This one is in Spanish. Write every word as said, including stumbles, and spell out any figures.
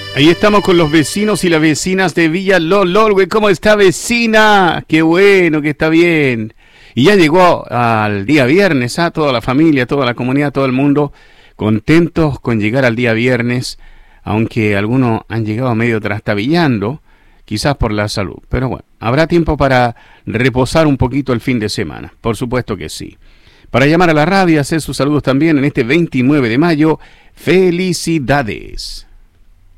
Ahí estamos con los vecinos y las vecinas de Villa Lololwe. ¿Cómo está, vecina? Qué bueno, que está bien. Y ya llegó al día viernes, a ¿ah? Toda la familia, toda la comunidad, todo el mundo contentos con llegar al día viernes, aunque algunos han llegado medio trastabillando, quizás por la salud. Pero bueno, habrá tiempo para reposar un poquito el fin de semana, por supuesto que sí. Para llamar a la radio y hacer sus saludos también en este veintinueve de mayo, felicidades.